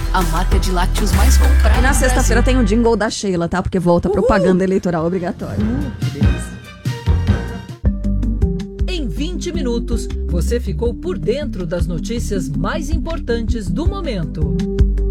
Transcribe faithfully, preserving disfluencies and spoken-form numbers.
a marca de lácteos mais comprada. E na sexta-feira tem o jingle da Sheila, tá? Porque volta a propaganda eleitoral obrigatória. Uh, que delícia. Em vinte minutos, você ficou por dentro das notícias mais importantes do momento.